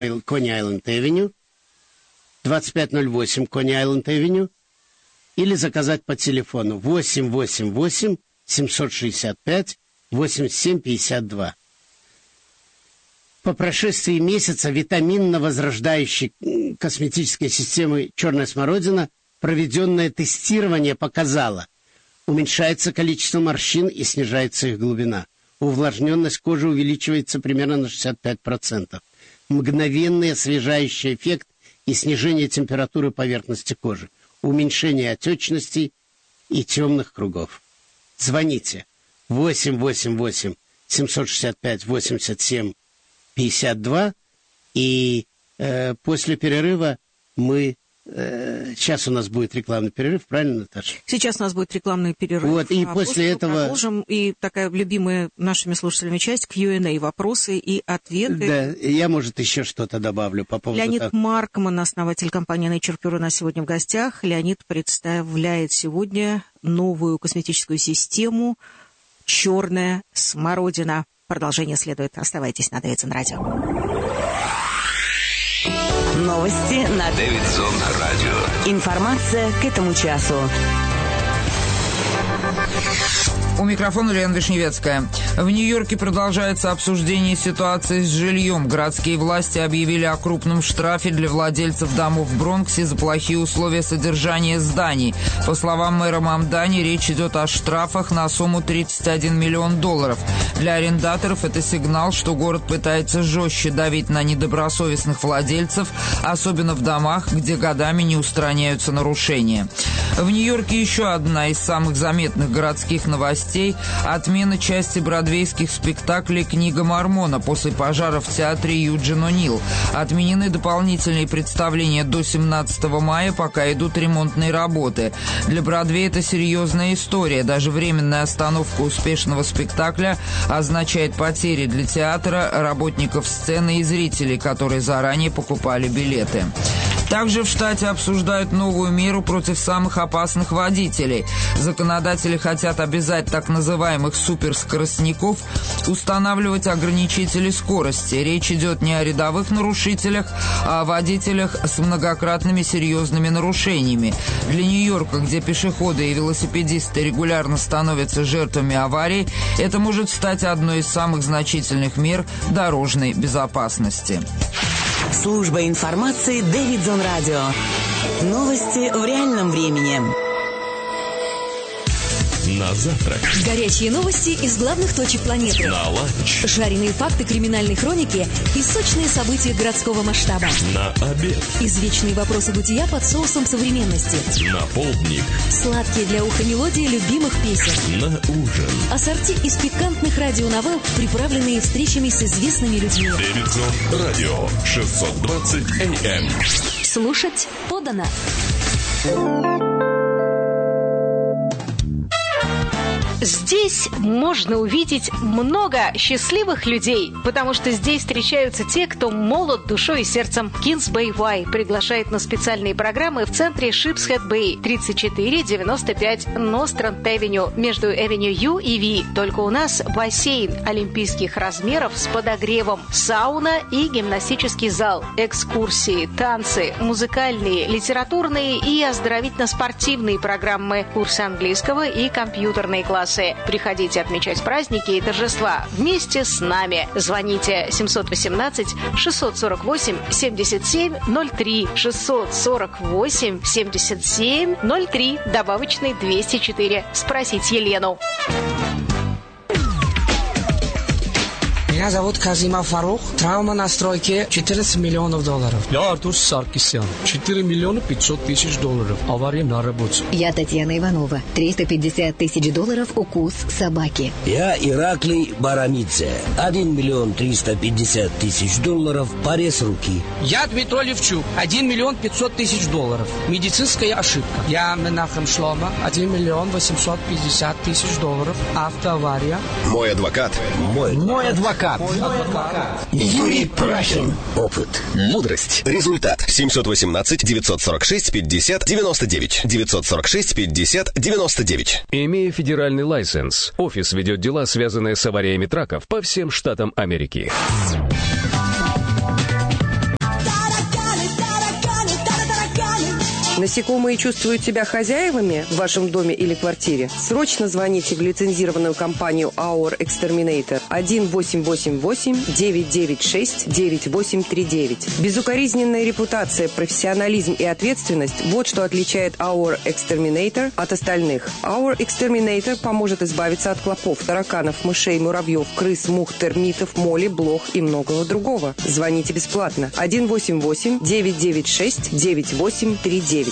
Кони-Айленд-Эвеню, 2508 Кони-Айленд-Эвеню, или заказать по телефону 888-765-8752. По прошествии месяца витаминно-возрождающей косметической системы «Черная смородина» проведенное тестирование показало, уменьшается количество морщин и снижается их глубина. Увлажненность кожи увеличивается примерно на 65%. Мгновенный освежающий эффект и снижение температуры поверхности кожи. Уменьшение отечности и темных кругов. Звоните 888-765-8752, и после перерыва мы... Сейчас у нас будет рекламный перерыв, правильно, Наташа? Сейчас у нас будет рекламный перерыв. Вот, и после этого... Продолжим, и такая любимая нашими слушателями часть Q&A, вопросы и ответы. Да, я, может, еще что-то добавлю по поводу... Леонид Маркман, основатель компании Nature Pure, у нас сегодня в гостях. Леонид представляет сегодня новую косметическую систему «Черная смородина». Продолжение следует. Оставайтесь на Дэвидсон Радио. Новости на Дэвидсон Радио. Информация к этому часу. У микрофона Лена Вишневецкая. В Нью-Йорке продолжается обсуждение ситуации с жильем. Городские власти объявили о крупном штрафе для владельцев домов в Бронксе за плохие условия содержания зданий. По словам мэра Мамдани, речь идет о штрафах на сумму $31 миллион. Для арендаторов это сигнал, что город пытается жестче давить на недобросовестных владельцев, особенно в домах, где годами не устраняются нарушения. В Нью-Йорке еще одна из самых заметных городских новостей – отмена части бродвейских спектаклей «Книга Мормона» после пожара в театре Юджин О'Нил. Отменены дополнительные представления до 17 мая, пока идут ремонтные работы. Для Бродвея это серьезная история. Даже временная остановка успешного спектакля означает потери для театра, работников сцены и зрителей, которые заранее покупали билеты. Также в штате обсуждают новую меру против самых опасных водителей. Законодатели хотят обязать так называемых суперскоростников устанавливать ограничители скорости. Речь идет не о рядовых нарушителях, а о водителях с многократными серьезными нарушениями. Для Нью-Йорка, где пешеходы и велосипедисты регулярно становятся жертвами аварий, это может стать одной из самых значительных мер дорожной безопасности. Служба информации Дэвидсон Радио. Новости в реальном времени. На завтрак. Горячие новости из главных точек планеты. На ланч. Жареные факты криминальной хроники и сочные события городского масштаба. На обед. Извечные вопросы бытия под соусом современности. На полдник. Сладкие для уха мелодии любимых песен. На ужин. Ассорти из пикантных радионовелл, приправленные встречами с известными людьми. Дэвидсон Радио. 620 AM. Слушать подано. Здесь можно увидеть много счастливых людей, потому что здесь встречаются те, кто молод душой и сердцем. Kings Bay Y приглашает на специальные программы в центре Sheepshead Bay, 3495 Nostrand Avenue, между Avenue U и V. Только у нас бассейн олимпийских размеров с подогревом, сауна и гимнастический зал, экскурсии, танцы, музыкальные, литературные и оздоровительно-спортивные программы, курсы английского и компьютерные классы. Приходите отмечать праздники и торжества вместе с нами. Звоните 718-648-7703, 648-7703, добавочный 204. Спросить Елену. Меня зовут Казимов Фарух. Травма на стройке $14 миллионов. Я Артур Саркисян. $4 миллиона 500 тысяч. Авария на работе. Я Татьяна Иванова. $350 тысяч укус собаки. Я Ираклий Барамидзе. $1 миллион 350 тысяч. Порез руки. Я Дмитрий Левчук. $1 миллион 500 тысяч. Медицинская ошибка. Я Менахем Шлома. $1 миллион 850 тысяч. Автоавария. Мой адвокат. Мой адвокат. Юрий Прахин. Опыт. Мудрость. Результат. 718-946-50-99. 946-50-99. Имея федеральный лайсенс, офис ведет дела, связанные с авариями траков по всем штатам Америки. Насекомые чувствуют себя хозяевами в вашем доме или квартире? Срочно звоните в лицензированную компанию Our Exterminator 1-888-996-9839. Безукоризненная репутация, профессионализм и ответственность – вот что отличает Our Exterminator от остальных. Our Exterminator поможет избавиться от клопов, тараканов, мышей, муравьев, крыс, мух, термитов, моли, блох и многого другого. Звоните бесплатно 1-888-996-9839.